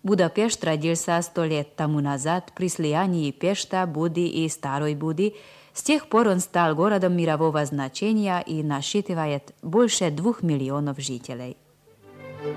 Будапешт родился 100 лет тому назад при слиянии Пешта, Буды и Старой Буды. С тех пор он стал городом мирового значения и насчитывает больше 2 миллионов жителей.